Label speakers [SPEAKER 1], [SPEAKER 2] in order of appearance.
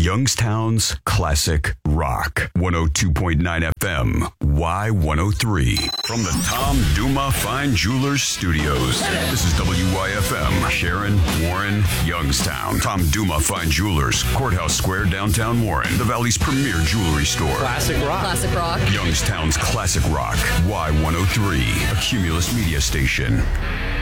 [SPEAKER 1] Youngstown's Classic Rock. 102.9 FM, Y103. From the Tom Duma Fine Jewelers Studios. This is WYFM, Sharon, Warren, Youngstown. Tom Duma Fine Jewelers, Courthouse Square, downtown Warren. The Valley's premier jewelry store.
[SPEAKER 2] Classic Rock.
[SPEAKER 3] Classic Rock.
[SPEAKER 1] Youngstown's Classic Rock, Y103. A Cumulus media station.